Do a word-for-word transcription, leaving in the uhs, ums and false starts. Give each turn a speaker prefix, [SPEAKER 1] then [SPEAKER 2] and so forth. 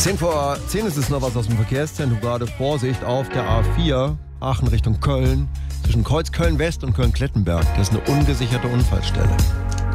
[SPEAKER 1] zehn vor zehn ist es noch was aus dem Verkehrszentrum. Gerade Vorsicht auf der A vier, Aachen Richtung Köln. Zwischen Kreuz Köln-West und Köln-Klettenberg. Das ist eine ungesicherte Unfallstelle.